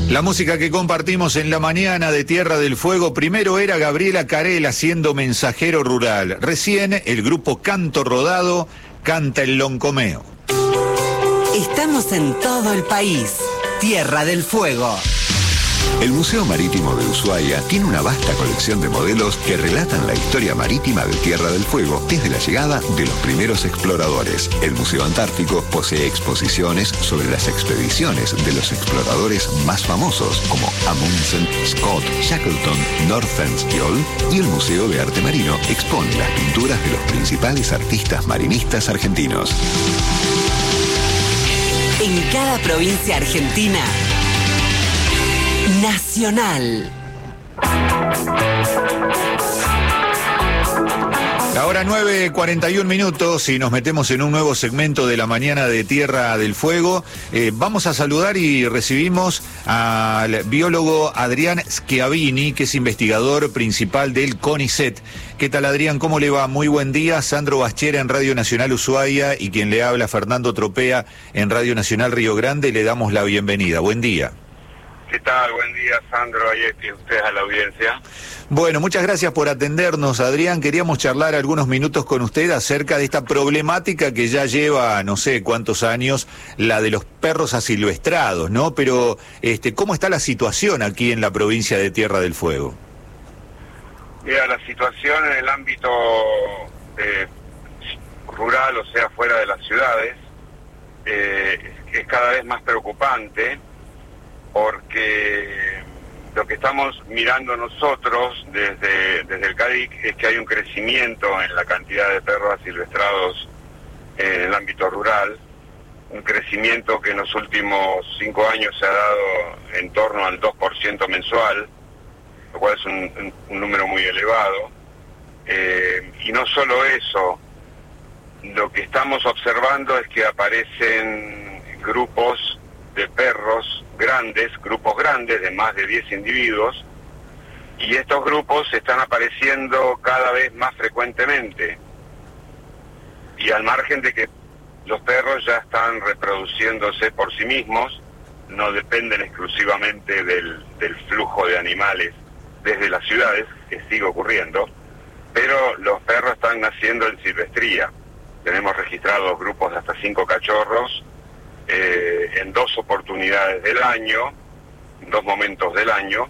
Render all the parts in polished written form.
La música que compartimos en la mañana de Tierra del Fuego primero era Gabriela Carel haciendo Mensajero Rural. Recién el grupo Canto Rodado canta el Loncomeo. Estamos en todo el país. Tierra del Fuego. El Museo Marítimo de Ushuaia tiene una vasta colección de modelos que relatan la historia marítima de Tierra del Fuego desde la llegada de los primeros exploradores. El Museo Antártico posee exposiciones sobre las expediciones de los exploradores más famosos como Amundsen, Scott, Shackleton, Northens y Ohl, y el Museo de Arte Marino expone las pinturas de los principales artistas marinistas argentinos. En cada provincia argentina, Nacional. La hora 9:41 y nos metemos en un nuevo segmento de la mañana de Tierra del Fuego. Vamos a saludar y recibimos al biólogo Adrián Schiavini, que es investigador principal del CONICET. ¿Qué tal, Adrián? ¿Cómo le va? Muy buen día. Sandro Baschera en Radio Nacional Ushuaia y quien le habla, Fernando Tropea, en Radio Nacional Río Grande. Le damos la bienvenida. Buen día. ¿Qué tal? Buen día, Sandro, y ustedes a la audiencia. Bueno, muchas gracias por atendernos, Adrián. Queríamos charlar algunos minutos con usted acerca de esta problemática que ya lleva no sé cuántos años, la de los perros asilvestrados, ¿no? Pero, ¿cómo está la situación aquí en la provincia de Tierra del Fuego? Mira, la situación en el ámbito rural, o sea, fuera de las ciudades, es cada vez más preocupante, porque lo que estamos mirando nosotros desde el CADIC es que hay un crecimiento en la cantidad de perros asilvestrados en el ámbito rural, un crecimiento que en los últimos 5 años se ha dado en torno al 2% mensual, lo cual es un número muy elevado. Y no solo eso, lo que estamos observando es que aparecen grupos de perros grupos grandes de más de 10 individuos, y estos grupos están apareciendo cada vez más frecuentemente, y al margen de que los perros ya están reproduciéndose por sí mismos, no dependen exclusivamente del flujo de animales desde las ciudades, que sigue ocurriendo, pero los perros están naciendo en silvestría. Tenemos registrados grupos de hasta 5 cachorros en 2 oportunidades del año, en 2 momentos del año,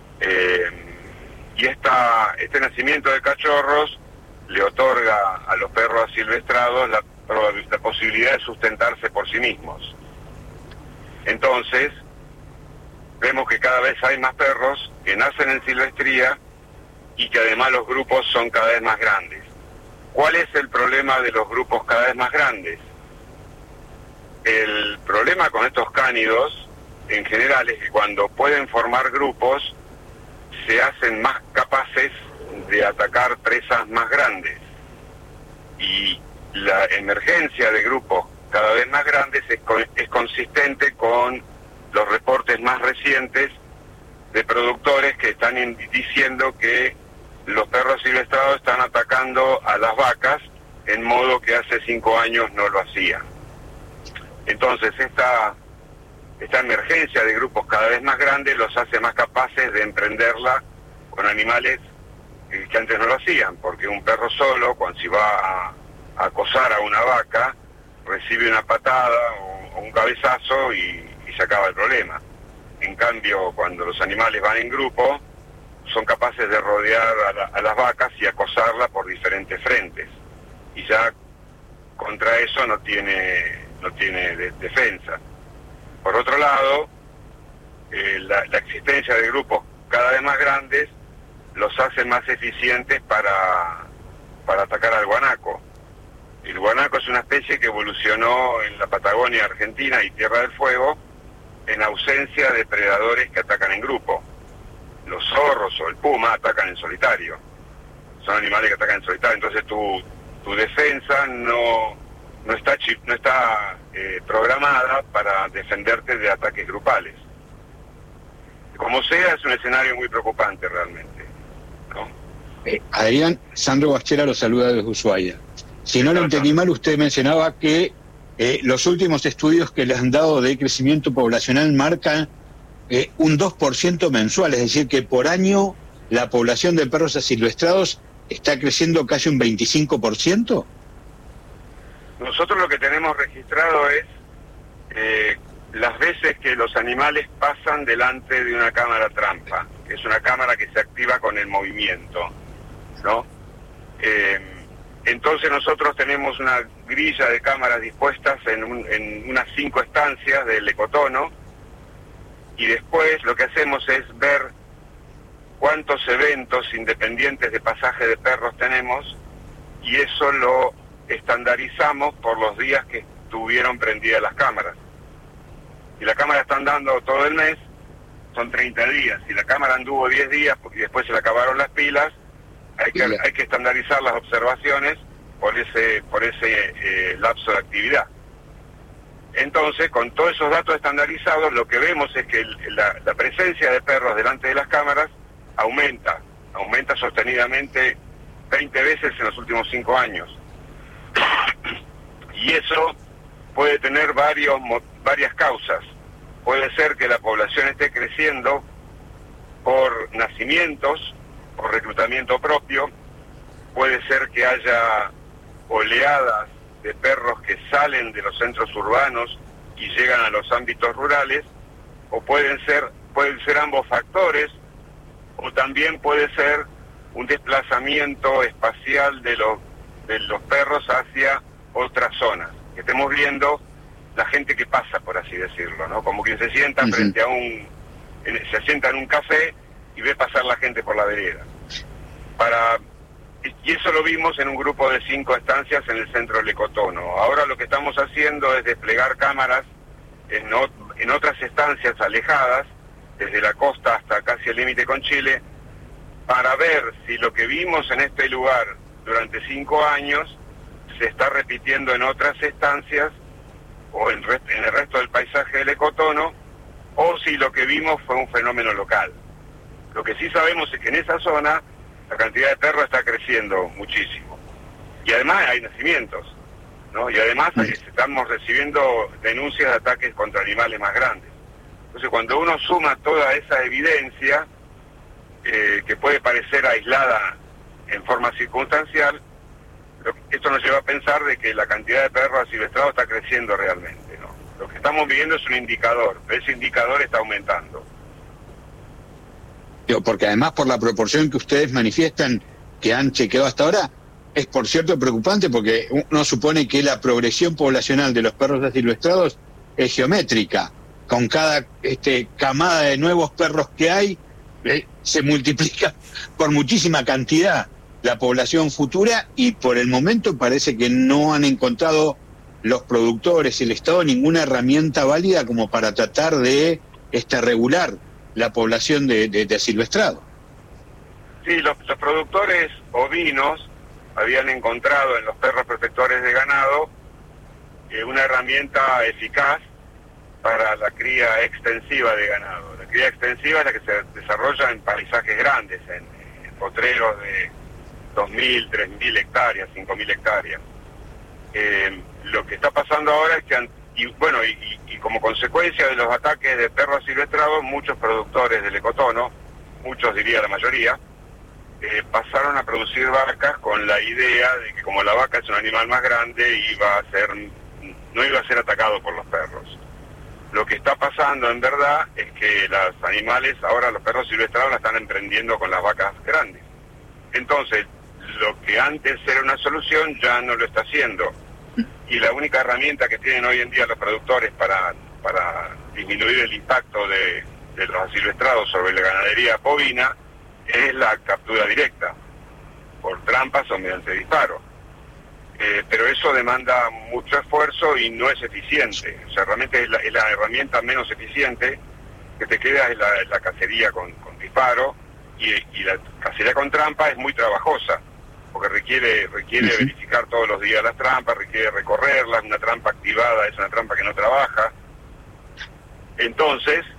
y este nacimiento de cachorros le otorga a los perros asilvestrados la posibilidad de sustentarse por sí mismos. Entonces, vemos que cada vez hay más perros que nacen en silvestría y que además los grupos son cada vez más grandes. ¿Cuál es el problema de los grupos cada vez más grandes? El problema con estos cánidos, en general, es que cuando pueden formar grupos, se hacen más capaces de atacar presas más grandes. Y la emergencia de grupos cada vez más grandes es consistente con los reportes más recientes de productores que están diciendo que los perros silvestrados están atacando a las vacas en modo que hace 5 años no lo hacían. Entonces esta emergencia de grupos cada vez más grandes los hace más capaces de emprenderla con animales que antes no lo hacían, porque un perro solo, cuando se va a acosar a una vaca, recibe una patada o un cabezazo y se acaba el problema. En cambio, cuando los animales van en grupo, son capaces de rodear a las vacas y acosarla por diferentes frentes. Y ya contra eso no tiene defensa. Por otro lado, la existencia de grupos cada vez más grandes los hace más eficientes para atacar al guanaco. El guanaco es una especie que evolucionó en la Patagonia Argentina y Tierra del Fuego en ausencia de predadores que atacan en grupo. Los zorros o el puma atacan en solitario. Son animales que atacan en solitario, entonces tu defensa no está programada para defenderte de ataques grupales. Como sea, es un escenario muy preocupante realmente, ¿no? Adrián, Sandro Baschera lo saluda desde Ushuaia. Si no lo entendí mal, usted mencionaba que los últimos estudios que le han dado de crecimiento poblacional marcan un 2% mensual, es decir, que por año la población de perros asilvestrados está creciendo casi un 25%. Nosotros lo que tenemos registrado es las veces que los animales pasan delante de una cámara trampa, que es una cámara que se activa con el movimiento, ¿no? Entonces nosotros tenemos una grilla de cámaras dispuestas en unas 5 estancias del ecotono, y después lo que hacemos es ver cuántos eventos independientes de pasaje de perros tenemos, y eso lo estandarizamos por los días que estuvieron prendidas las cámaras. Si la cámara está andando todo el mes, son 30 días. Si la cámara anduvo 10 días porque después se le acabaron las pilas, hay que estandarizar las observaciones por ese lapso de actividad. Entonces, con todos esos datos estandarizados, lo que vemos es que la presencia de perros delante de las cámaras aumenta sostenidamente 20 veces en los últimos 5 años. Y eso puede tener varias causas. Puede ser que la población esté creciendo por nacimientos, por reclutamiento propio, puede ser que haya oleadas de perros que salen de los centros urbanos y llegan a los ámbitos rurales, o pueden ser ambos factores, o también puede ser un desplazamiento espacial de los perros hacia otras zonas, que estemos viendo la gente que pasa, por así decirlo, ¿no? Como quien se sienta frente a se sienta en un café y ve pasar la gente por la vereda. Y eso lo vimos en un grupo de 5 estancias en el centro del ecotono. Ahora lo que estamos haciendo es desplegar cámaras en otras estancias alejadas, desde la costa hasta casi el límite con Chile, para ver si lo que vimos en este lugar durante 5 años se está repitiendo en otras estancias o en el resto del paisaje del ecotono, o si lo que vimos fue un fenómeno local. Lo que sí sabemos es que en esa zona la cantidad de perros está creciendo muchísimo. Y además hay nacimientos, ¿no? Y además estamos recibiendo denuncias de ataques contra animales más grandes. Entonces, cuando uno suma toda esa evidencia, que puede parecer aislada en forma circunstancial, esto nos lleva a pensar de que la cantidad de perros asilvestrados está creciendo realmente, ¿no? Lo que estamos viendo es un indicador, pero ese indicador está aumentando. Porque además, por la proporción que ustedes manifiestan que han chequeado hasta ahora, es por cierto preocupante, porque uno supone que la progresión poblacional de los perros asilvestrados es geométrica. Con cada camada de nuevos perros que hay, se multiplica por muchísima cantidad la población futura, y por el momento parece que no han encontrado los productores, el Estado, ninguna herramienta válida como para tratar de regular la población de asilvestrado. Sí, los productores ovinos habían encontrado en los perros protectores de ganado una herramienta eficaz para la cría extensiva de ganado. La cría extensiva es la que se desarrolla en paisajes grandes, en potreros de 2.000, 3.000 hectáreas, 5.000 hectáreas. Lo que está pasando ahora es que, y como consecuencia de los ataques de perros asilvestrados, muchos productores del ecotono, muchos diría la mayoría, pasaron a producir vacas con la idea de que como la vaca es un animal más grande, no iba a ser atacado por los perros. Lo que está pasando en verdad es que los animales, ahora los perros asilvestrados la están emprendiendo con las vacas grandes. Entonces, lo que antes era una solución ya no lo está haciendo. Y la única herramienta que tienen hoy en día los productores para disminuir el impacto de los asilvestrados sobre la ganadería bovina es la captura directa, por trampas o mediante disparo. Pero eso demanda mucho esfuerzo y no es eficiente. O sea, realmente es la herramienta menos eficiente que te queda es la cacería con disparo, y la cacería con trampa es muy trabajosa, porque requiere verificar todos los días las trampas, requiere recorrerlas. Una trampa activada es una trampa que no trabaja. Entonces,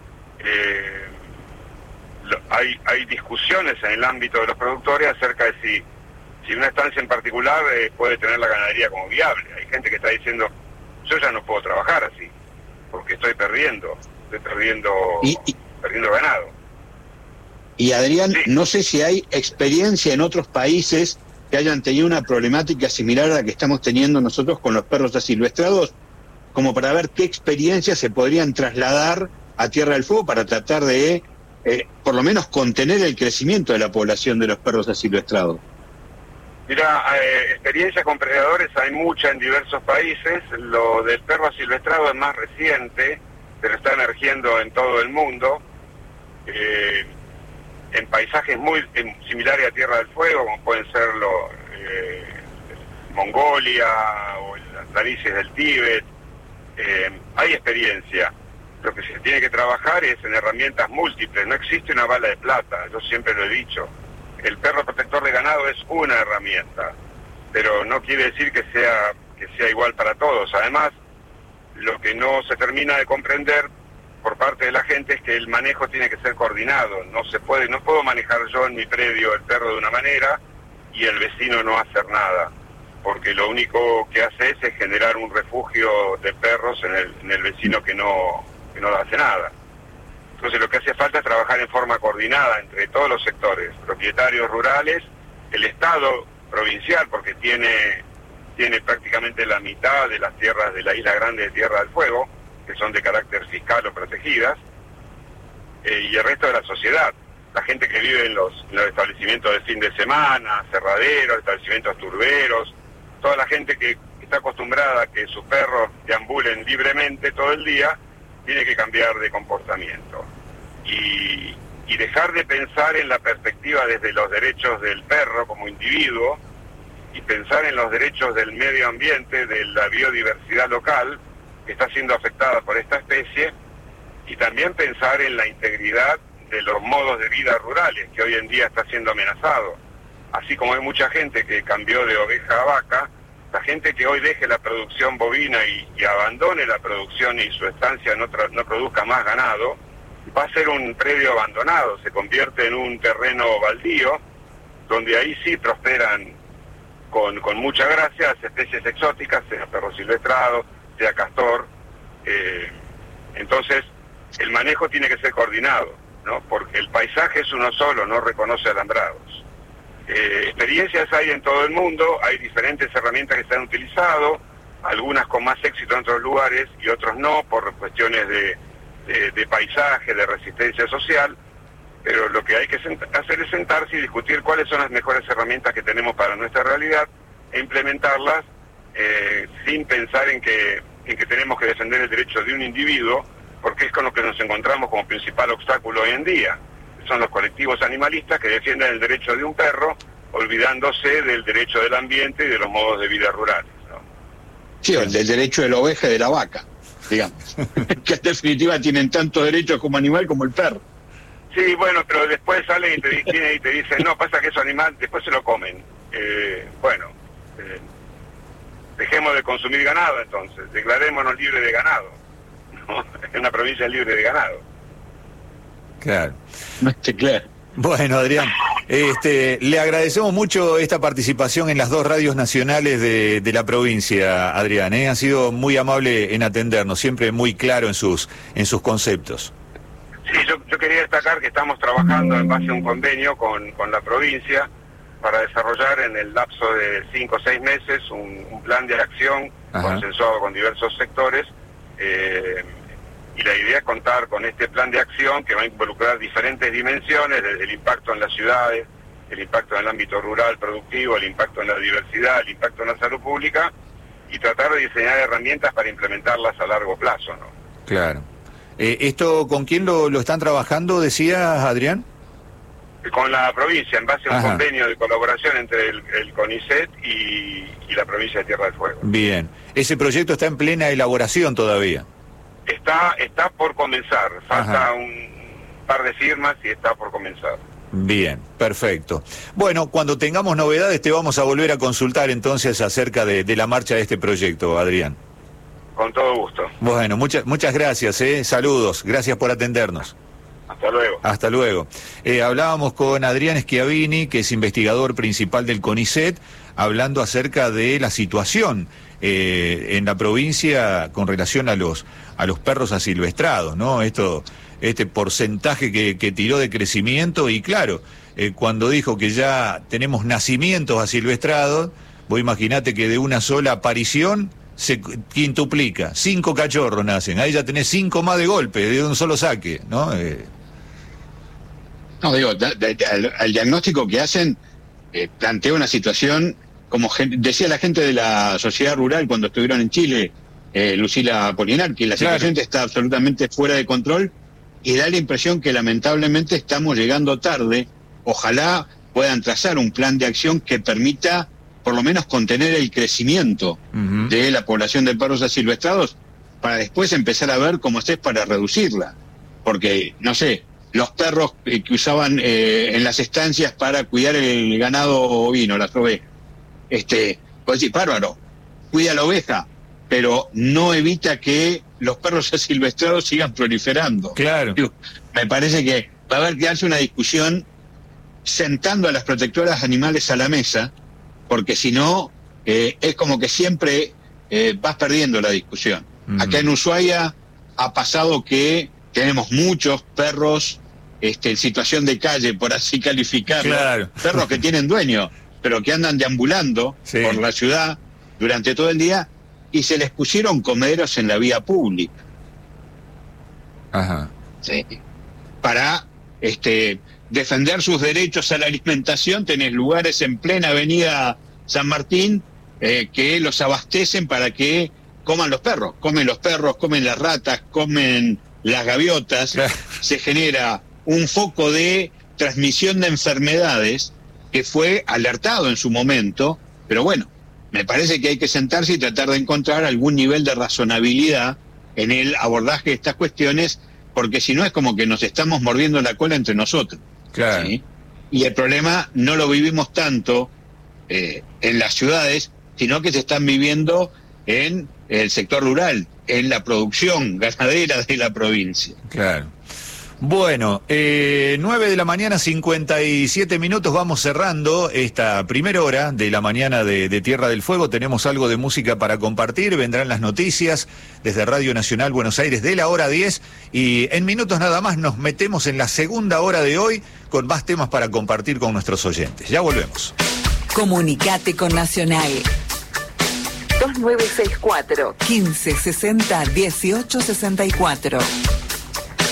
hay discusiones en el ámbito de los productores acerca de si una estancia en particular puede tener la ganadería como viable. Hay gente que está diciendo, yo ya no puedo trabajar así, porque estoy perdiendo ganado. Y Adrián, Sí. no sé si hay experiencia en otros países que hayan tenido una problemática similar a la que estamos teniendo nosotros con los perros asilvestrados, como para ver qué experiencias se podrían trasladar a Tierra del Fuego para tratar de, por lo menos, contener el crecimiento de la población de los perros asilvestrados. Mira, experiencias con predadores hay mucha en diversos países. Lo del perro asilvestrado es más reciente, pero está emergiendo en todo el mundo, en paisajes muy similares a Tierra del Fuego, como pueden ser Mongolia o las planicies del Tíbet. Hay experiencia. Lo que se tiene que trabajar es en herramientas múltiples. No existe una bala de plata, yo siempre lo he dicho. El perro protector de ganado es una herramienta, pero no quiere decir que sea igual para todos. Además, lo que no se termina de comprender por parte de la gente es que el manejo tiene que ser coordinado. No puedo manejar yo en mi predio el perro de una manera y el vecino no hacer nada, porque lo único que hace es generar un refugio de perros en el vecino que no hace nada. Entonces lo que hace falta es trabajar en forma coordinada entre todos los sectores, propietarios rurales, el Estado provincial, porque tiene prácticamente la mitad de las tierras de la Isla Grande de Tierra del Fuego, que son de carácter fiscal o protegidas, y el resto de la sociedad, la gente que vive en los establecimientos de fin de semana, cerraderos, establecimientos turberos, toda la gente que está acostumbrada a que sus perros deambulen libremente todo el día, tiene que cambiar de comportamiento y dejar de pensar en la perspectiva desde los derechos del perro como individuo y pensar en los derechos del medio ambiente, de la biodiversidad local que está siendo afectada por esta especie, y también pensar en la integridad de los modos de vida rurales que hoy en día está siendo amenazado. Así como hay mucha gente que cambió de oveja a vaca, la gente que hoy deje la producción bovina y abandone la producción y su estancia no produzca más ganado, va a ser un predio abandonado, se convierte en un terreno baldío, donde ahí sí prosperan con mucha gracia las especies exóticas, sea perro silvestrado, sea castor. Entonces, el manejo tiene que ser coordinado, ¿no? Porque el paisaje es uno solo, no reconoce alambrados. Experiencias hay en todo el mundo, hay diferentes herramientas que se han utilizado, algunas con más éxito en otros lugares y otros no, por cuestiones de paisaje, de resistencia social, pero lo que hay que hacer es sentarse y discutir cuáles son las mejores herramientas que tenemos para nuestra realidad e implementarlas sin pensar en que tenemos que defender el derecho de un individuo, porque es con lo que nos encontramos como principal obstáculo hoy en día. Son los colectivos animalistas que defienden el derecho de un perro, olvidándose del derecho del ambiente y de los modos de vida rurales, ¿no? Sí, el del derecho de la oveja y de la vaca, digamos, que en definitiva tienen tantos derechos como animal como el perro. Sí, bueno, pero después salen y te dicen, no, pasa que es animal, después se lo comen. Dejemos de consumir ganado entonces, declarémonos libres de ganado, ¿no? Es una provincia libre de ganado. Claro. No esté claro. Bueno, Adrián, le agradecemos mucho esta participación en las dos radios nacionales de la provincia, Adrián, Ha sido muy amable en atendernos, siempre muy claro en sus conceptos. Sí, yo quería destacar que estamos trabajando en base a un convenio con la provincia para desarrollar en el lapso de 5 o 6 meses un plan de acción consensuado con diversos sectores, y la idea es contar con este plan de acción que va a involucrar diferentes dimensiones, desde el impacto en las ciudades, el impacto en el ámbito rural productivo, el impacto en la diversidad, el impacto en la salud pública, y tratar de diseñar herramientas para implementarlas a largo plazo, ¿no? Claro. ¿Esto con quién lo están trabajando, decías, Adrián? Con la provincia, en base a un convenio de colaboración entre el CONICET y la provincia de Tierra del Fuego. Bien. Ese proyecto está en plena elaboración todavía. Está por comenzar, falta un par de firmas y está por comenzar. Bien, perfecto. Bueno, cuando tengamos novedades te vamos a volver a consultar entonces acerca de la marcha de este proyecto, Adrián. Con todo gusto. Bueno, muchas gracias, saludos, gracias por atendernos. Hasta luego. Hasta luego. Hablábamos con Adrián Schiavini, que es investigador principal del CONICET, hablando acerca de la situación en la provincia con relación a los perros asilvestrados, ¿no? Esto este porcentaje que tiró de crecimiento, y claro, cuando dijo que ya tenemos nacimientos asilvestrados, vos imaginate que de una sola aparición se quintuplica, 5 cachorros nacen, ahí ya tenés 5 más de golpe, de un solo saque, ¿no? No, digo, el diagnóstico que hacen plantea una situación, como decía la gente de la sociedad rural cuando estuvieron en Chile, Lucila Polinar, que la situación está absolutamente fuera de control y da la impresión que lamentablemente estamos llegando tarde. Ojalá puedan trazar un plan de acción que permita por lo menos contener el crecimiento de la población de perros asilvestrados, para después empezar a ver cómo es para reducirla. Porque, no sé, los perros que usaban en las estancias para cuidar el ganado ovino, las ovejas, pues sí, bárbaro, cuida la oveja, pero no evita que los perros asilvestrados sigan proliferando. Claro. Me parece que va a haber que darse una discusión sentando a las protectoras animales a la mesa, porque si no, es como que siempre vas perdiendo la discusión. Acá en Ushuaia ha pasado que tenemos muchos perros en situación de calle, por así calificarlo, perros que tienen dueño, pero que andan deambulando por la ciudad durante todo el día, y se les pusieron comederos en la vía pública. Ajá. Sí. Para defender sus derechos a la alimentación, tenés lugares en plena avenida San Martín que los abastecen para que coman los perros. Comen los perros, comen las ratas, comen las gaviotas. Se genera un foco de transmisión de enfermedades que fue alertado en su momento, pero bueno, me parece que hay que sentarse y tratar de encontrar algún nivel de razonabilidad en el abordaje de estas cuestiones, porque si no es como que nos estamos mordiendo la cola entre nosotros. Claro. ¿Sí? Y el problema no lo vivimos tanto en las ciudades, sino que se están viviendo en el sector rural, en la producción ganadera de la provincia. Claro. Bueno, 9 de la mañana, 57 minutos, vamos cerrando esta primera hora de la mañana de Tierra del Fuego. Tenemos algo de música para compartir, vendrán las noticias desde Radio Nacional Buenos Aires de la hora 10, y en minutos nada más nos metemos en la segunda hora de hoy con más temas para compartir con nuestros oyentes. Ya volvemos. Comunicate con Nacional 2964 1560 1864.